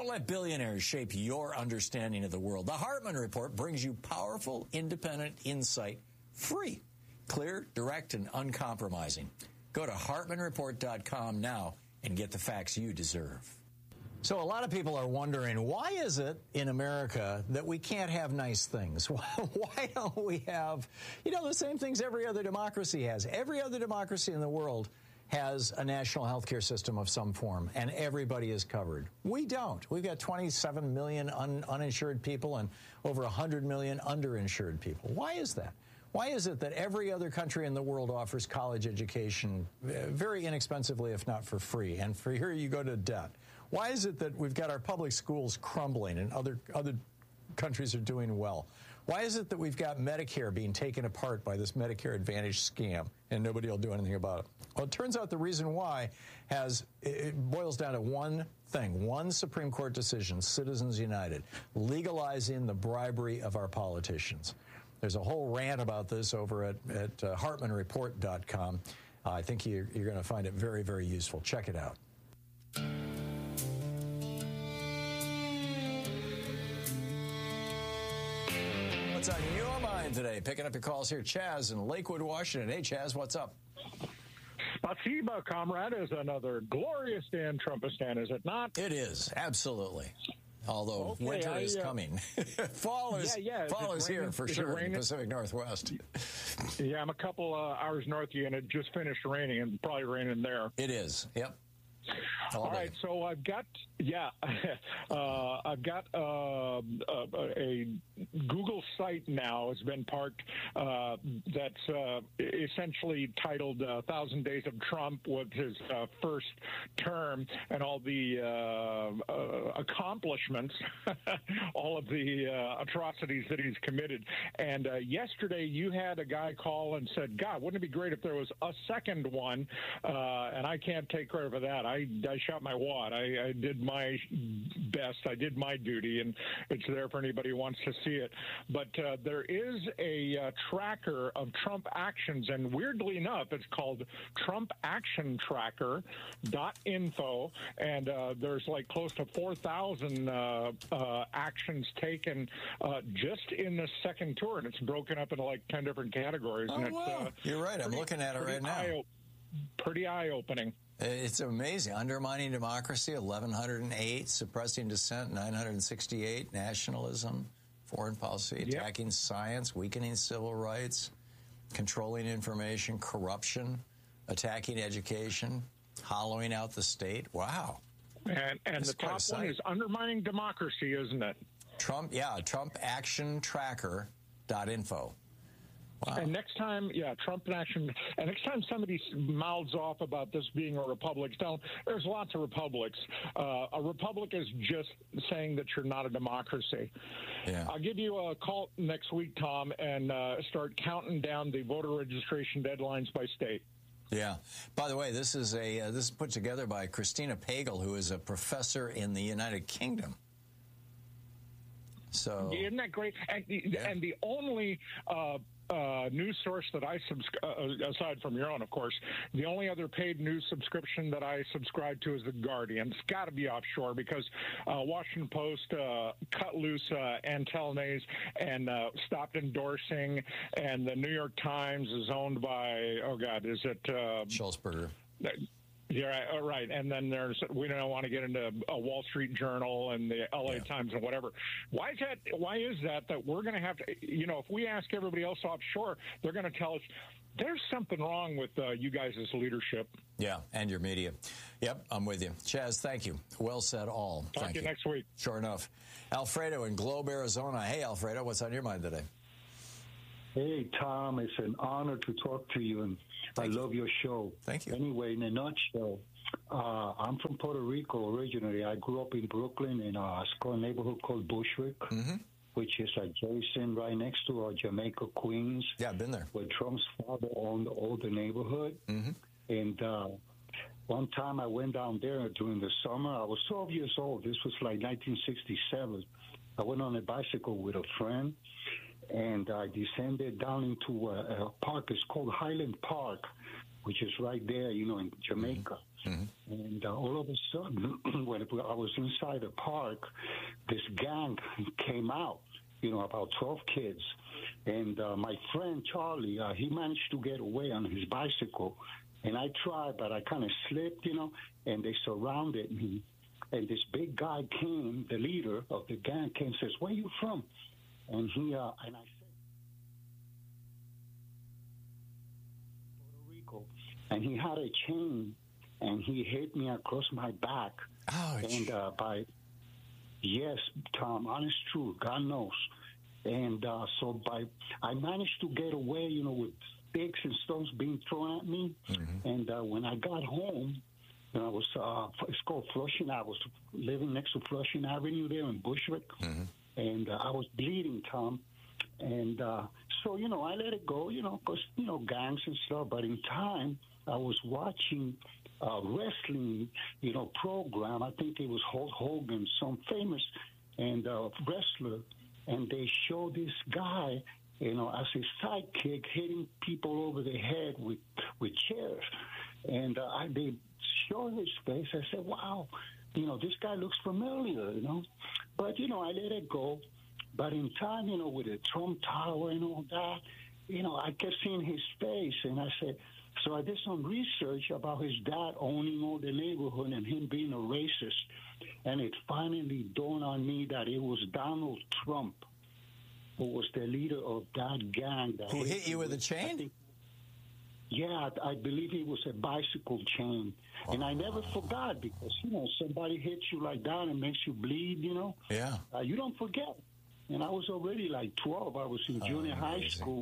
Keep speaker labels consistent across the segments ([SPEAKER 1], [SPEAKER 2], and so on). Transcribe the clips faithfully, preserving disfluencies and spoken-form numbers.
[SPEAKER 1] Don't let billionaires shape your understanding of the world. The Hartman Report brings you powerful, independent insight, free, clear, direct, and uncompromising. Go to Hartman Report dot com now and get the facts you deserve. So a lot of people are wondering, why is it in America that we can't have nice things? Why don't we have, you know, the same things every other democracy has? Every other democracy in the world has a national health care system of some form, and everybody is covered. We don't. We've got twenty-seven million un- uninsured people and over one hundred million underinsured people. Why is that? Why is it that every other country in the world offers college education very inexpensively, if not for free, and for here you go to debt? Why is it that we've got our public schools crumbling and other other countries are doing well? Why is it that we've got Medicare being taken apart by this Medicare Advantage scam and nobody will do anything about it? Well, it turns out the reason why has it boils down to one thing, one Supreme Court decision, Citizens United, legalizing the bribery of our politicians. There's a whole rant about this over at, at uh, Hartman Report dot com. Uh, I think you're, you're going to find it very, very useful. Check it out. What's on your mind today? Picking up your calls here. Chaz in Lakewood, Washington. Hey, Chaz, what's up?
[SPEAKER 2] Spasiba, comrade, is another glorious Dan Trumpistan, is it not?
[SPEAKER 1] It is, absolutely. Although
[SPEAKER 2] okay,
[SPEAKER 1] winter
[SPEAKER 2] I,
[SPEAKER 1] is
[SPEAKER 2] uh,
[SPEAKER 1] coming. fall is,
[SPEAKER 2] yeah, yeah.
[SPEAKER 1] fall is, is here
[SPEAKER 2] raining?
[SPEAKER 1] for
[SPEAKER 2] is
[SPEAKER 1] sure in the Pacific Northwest.
[SPEAKER 2] Yeah, I'm a couple uh, hours north of you, and it just finished raining, and probably raining there.
[SPEAKER 1] It is, yep. All,
[SPEAKER 2] All right, so I've got, yeah, uh, I've got uh, a, a Google site now has been parked uh, that's uh, essentially titled uh, Thousand Days of Trump with his uh, first term and all the uh, uh, accomplishments, all of the uh, atrocities that he's committed. And uh, yesterday you had a guy call and said, God, wouldn't it be great if there was a second one? Uh, and I can't take credit for that. I, I shot my wad. I, I did my best. I did my duty, and it's there for anybody who wants to see it. But uh, there is a uh, tracker of Trump actions, and weirdly enough, it's called Trump Action Tracker dot info, and uh, there's like close to four thousand uh, uh, actions taken uh, just in the second tour, and it's broken up into like ten different categories.
[SPEAKER 1] Oh,
[SPEAKER 2] and it's,
[SPEAKER 1] wow.
[SPEAKER 2] uh,
[SPEAKER 1] You're right. I'm looking at it right now.
[SPEAKER 2] Eye- pretty eye-opening.
[SPEAKER 1] It's amazing. Undermining democracy, eleven oh eight. Suppressing dissent, nine hundred sixty-eight. Nationalism, foreign policy, attacking yep. science, weakening civil rights, controlling information, corruption, attacking education, hollowing out the state. Wow.
[SPEAKER 2] And, and the top one is undermining democracy, isn't it?
[SPEAKER 1] Trump, yeah, Trump Action Tracker dot info. Wow.
[SPEAKER 2] And next time, yeah, Trump in action. And next time somebody mouths off about this being a republic, tell them there's lots of republics. Uh, a republic is just saying that you're not a democracy.
[SPEAKER 1] Yeah.
[SPEAKER 2] I'll give you a call next week, Tom, and uh, start counting down the voter registration deadlines by state.
[SPEAKER 1] Yeah. By the way, this is a uh, this is put together by Christina Pagel, who is a professor in the United Kingdom. So
[SPEAKER 2] isn't that great? And the,
[SPEAKER 1] yeah.
[SPEAKER 2] and the only uh, uh, news source that I subscribe, uh, aside from your own, of course, the only other paid news subscription that I subscribe to is The Guardian. It's got to be offshore because uh, Washington Post uh, cut loose uh, Antelnes and uh, stopped endorsing, and the New York Times is owned by, oh God, is it? Uh,
[SPEAKER 1] Schultzberger.
[SPEAKER 2] Yeah, right, right. And then there's, we don't want to get into a Wall Street Journal and the L A yeah. Times and whatever. Why is that? Why is that, that we're going to have to, you know, if we ask everybody else offshore, they're going to tell us there's something wrong with uh, you guys' leadership.
[SPEAKER 1] Yeah, and your media. Yep, I'm with you. Chaz, thank you. Well said all.
[SPEAKER 2] Talk
[SPEAKER 1] thank
[SPEAKER 2] to you next week.
[SPEAKER 1] Sure enough. Alfredo in Globe, Arizona. Hey, Alfredo, what's on your mind today?
[SPEAKER 3] Hey, Tom, it's an honor to talk to you, and Thank I you. love your show.
[SPEAKER 1] Thank you.
[SPEAKER 3] Anyway, in a nutshell, uh, I'm from Puerto Rico originally. I grew up in Brooklyn in a small neighborhood called Bushwick, mm-hmm. which is adjacent right next to uh, Jamaica, Queens.
[SPEAKER 1] Yeah, I've been there.
[SPEAKER 3] Where Trump's father owned all the neighborhood. Mm-hmm. And uh, one time I went down there during the summer. I was twelve years old. This was like nineteen sixty-seven. I went on a bicycle with a friend, and I descended down into a, a park. It's called Highland Park, which is right there, you know, in Jamaica. Mm-hmm. And uh, all of a sudden, when I was inside the park, this gang came out, you know, about twelve kids. And uh, my friend Charlie, uh, he managed to get away on his bicycle. And I tried, but I kind of slipped, you know, and they surrounded me. And this big guy came, the leader of the gang came and says, "Where you from?" And he, uh, and I said, Puerto Rico. And he had a chain, and he hit me across my back.
[SPEAKER 1] Ouch.
[SPEAKER 3] And uh, by, yes, Tom, honest truth, God knows. And uh, so by, I managed to get away, you know, with sticks and stones being thrown at me. Mm-hmm. And uh, when I got home, you know, I was, uh, it's called Flushing. I was living next to Flushing Avenue there in Bushwick. Mm-hmm. And uh, I was bleeding, Tom. And uh, so, you know, I let it go, you know, because, you know, gangs and stuff. But in time, I was watching a wrestling, you know, program. I think it was Hulk Hogan, some famous and uh, wrestler. And they showed this guy, you know, as a sidekick, hitting people over the head with, with chairs. And uh, I, they showed his face. I said, wow, you know, this guy looks familiar, you know. But, you know, I let it go. But in time, you know, with the Trump Tower and all that, you know, I kept seeing his face. And I said, so I did some research about his dad owning all the neighborhood and him being a racist. And it finally dawned on me that it was Donald Trump who was the leader of that gang. That
[SPEAKER 1] who hit you with a chain?
[SPEAKER 3] Think, yeah, I believe it was a bicycle chain. Oh. And I never forgot because, you know, somebody hits you like that and makes you bleed, you know.
[SPEAKER 1] Yeah.
[SPEAKER 3] Uh, you don't forget. And I was already like twelve. I was in junior oh, high school.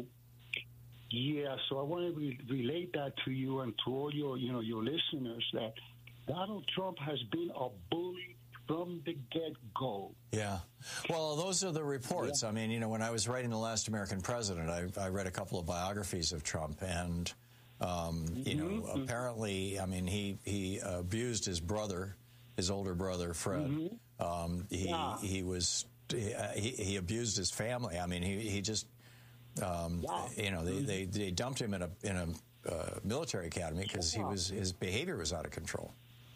[SPEAKER 3] Yeah, so I want to re- relate that to you and to all your, you know, your listeners that Donald Trump has been a bully from the get-go.
[SPEAKER 1] Yeah. Well, those are the reports. Yeah. I mean, you know, when I was writing The Last American President, I, I read a couple of biographies of Trump, and, um, mm-hmm. you know, mm-hmm. apparently, I mean, he, he abused his brother, his older brother, Fred. Mm-hmm. Um, he, yeah. he was, he, he abused his family. I mean, he, he just... Um, wow. You know, they, they, they dumped him in a in a uh, military academy because he was his behavior was out of control.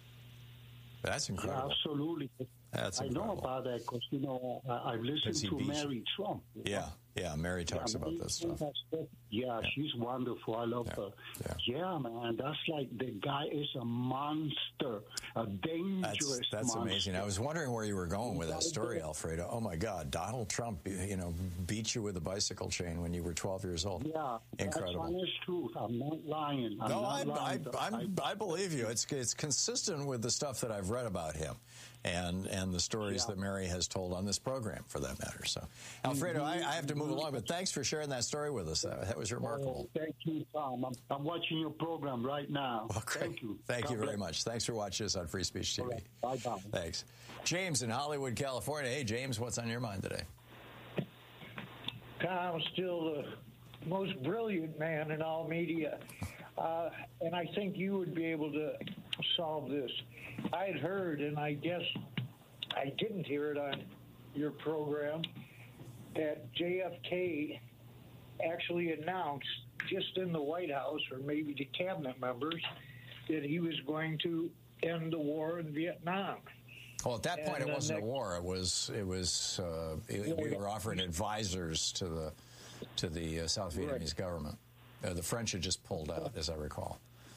[SPEAKER 1] That's incredible.
[SPEAKER 3] Yeah, absolutely.
[SPEAKER 1] That's
[SPEAKER 3] I
[SPEAKER 1] incredible.
[SPEAKER 3] know about that because, you know, I, I've listened to Mary Trump.
[SPEAKER 1] Yeah, yeah, Mary talks yeah, about Mary this stuff.
[SPEAKER 3] Yeah, yeah, she's wonderful. I love
[SPEAKER 1] yeah.
[SPEAKER 3] her.
[SPEAKER 1] Yeah.
[SPEAKER 3] yeah, man, that's like the guy is a monster, a dangerous
[SPEAKER 1] That's, that's
[SPEAKER 3] monster.
[SPEAKER 1] amazing. I was wondering where you were going with that story, Alfredo. Oh, my God. Donald Trump, you know, beat you with a bicycle chain when you were twelve years old.
[SPEAKER 3] Yeah,
[SPEAKER 1] incredible.
[SPEAKER 3] That's honest truth. I'm not lying. I'm
[SPEAKER 1] no,
[SPEAKER 3] not
[SPEAKER 1] I,
[SPEAKER 3] lying.
[SPEAKER 1] I, I'm, I believe you. It's, it's consistent with the stuff that I've read about him. And and the stories yeah. that Mary has told on this program, for that matter. So, Alfredo, I, I have to move along, but thanks for sharing that story with us. That, that was remarkable.
[SPEAKER 3] Oh, thank you, Tom. I'm, I'm watching your program right now.
[SPEAKER 1] Well,
[SPEAKER 3] thank you.
[SPEAKER 1] Thank
[SPEAKER 3] God
[SPEAKER 1] you very
[SPEAKER 3] bless.
[SPEAKER 1] much. Thanks for watching us on Free Speech T V.
[SPEAKER 3] Right. Bye-bye.
[SPEAKER 1] Thanks. James in Hollywood, California. Hey, James, what's on your mind today?
[SPEAKER 4] Tom's still the most brilliant man in all media. Uh, and I think you would be able to solve this. I had heard, and I guess I didn't hear it on your program, that J F K actually announced just in the White House, or maybe to cabinet members, that he was going to end the war in Vietnam.
[SPEAKER 1] Well, at that point,
[SPEAKER 4] and
[SPEAKER 1] it wasn't
[SPEAKER 4] next,
[SPEAKER 1] a war. It was. It was. Uh, it, we were offering advisors to the to the uh, South Vietnamese right. government. Uh, the French had just pulled out, as I recall.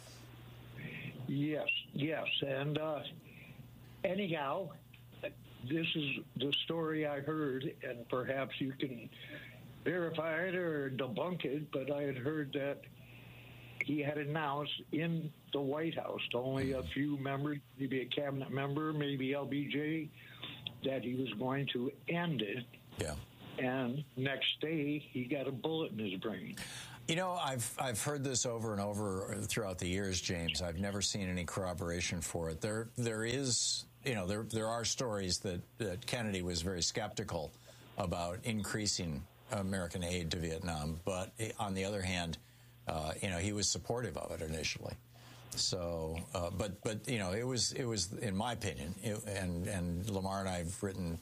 [SPEAKER 4] Yes, yes, and uh, anyhow, this is the story I heard, and perhaps you can verify it or debunk it, but I had heard that he had announced in the White House to only a few members, maybe a cabinet member, maybe L B J, that he was going to end it.
[SPEAKER 1] Yeah.
[SPEAKER 4] And next day, he got a bullet in his brain.
[SPEAKER 1] You know, I've I've heard this over and over throughout the years, James. I've never seen any corroboration for it. There there is, you know, there there are stories that, that Kennedy was very skeptical about increasing American aid to Vietnam, but on the other hand, uh, you know, he was supportive of it initially. So, uh, but but you know, it was it was in my opinion, it, and and Lamar and I have written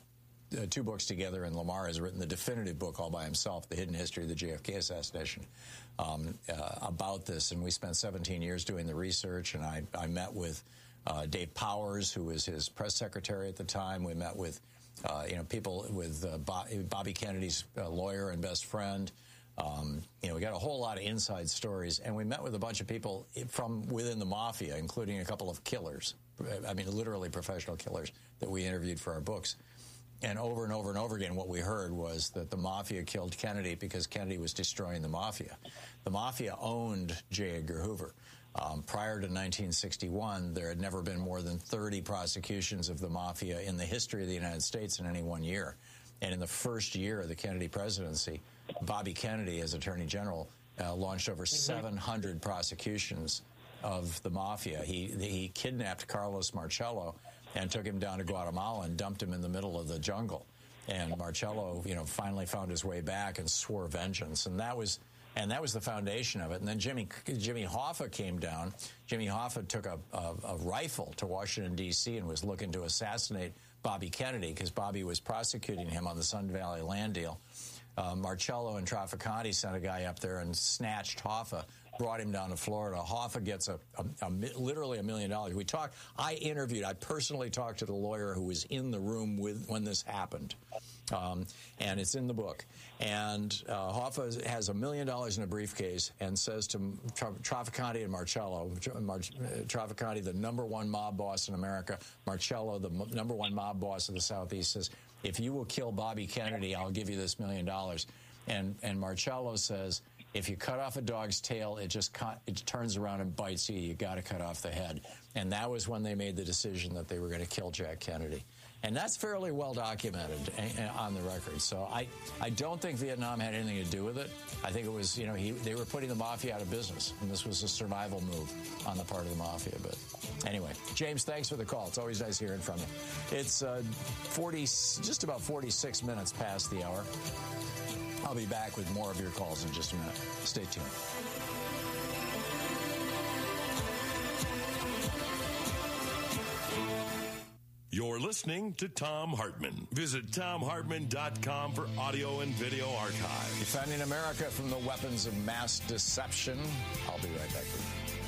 [SPEAKER 1] uh, two books together, and Lamar has written the definitive book all by himself, The Hidden History of the J F K Assassination, um, uh, about this. And we spent seventeen years doing the research, and I, I met with uh, Dave Powers, who was his press secretary at the time. We met with, uh, you know, people with uh, Bob, Bobby Kennedy's uh, lawyer and best friend. Um, you know, we got a whole lot of inside stories, and we met with a bunch of people from within the mafia, including a couple of killers. I mean, literally professional killers that we interviewed for our books. And over and over and over again, what we heard was that the mafia killed Kennedy because Kennedy was destroying the mafia. The mafia owned J. Edgar Hoover. Um, prior to nineteen sixty-one, there had never been more than thirty prosecutions of the mafia in the history of the United States in any one year. And in the first year of the Kennedy presidency, Bobby Kennedy, as Attorney General, uh, launched over seven hundred prosecutions of the mafia. He, he kidnapped Carlos Marcello and took him down to Guatemala and dumped him in the middle of the jungle. And Marcello, you know, finally found his way back and swore vengeance. And that was, and that was the foundation of it. And then Jimmy Jimmy Hoffa came down. Jimmy Hoffa took a, a, a rifle to Washington, D C and was looking to assassinate Bobby Kennedy because Bobby was prosecuting him on the Sun Valley land deal. Uh, Marcello and Trafficante sent a guy up there and snatched Hoffa, brought him down to Florida. Hoffa gets a, a, a literally a million dollars. We talked. I interviewed. I personally talked to the lawyer who was in the room with when this happened, um, and it's in the book. And uh, Hoffa has a million dollars in a briefcase and says to Tra- Trafficante and Marcello, Mar- Trafficante, the number one mob boss in America, Marcello, the m- number one mob boss of the Southeast, says, "If you will kill Bobby Kennedy, I'll give you this million dollars." And and Marcello says, "If you cut off a dog's tail, it just cut, it turns around and bites you. You got to cut off the head." And that was when they made the decision that they were going to kill Jack Kennedy. And that's fairly well documented on the record. So I, I don't think Vietnam had anything to do with it. I think it was, you know, he, they were putting the mafia out of business, and this was a survival move on the part of the mafia. But anyway, James, thanks for the call. It's always nice hearing from you. It's uh, forty, just about forty-six minutes past the hour. I'll be back with more of your calls in just a minute. Stay tuned.
[SPEAKER 5] You're listening to Thom Hartmann. Visit Thom Hartmann dot com for audio and video archive.
[SPEAKER 1] Defending America from the weapons of mass deception. I'll be right back with you.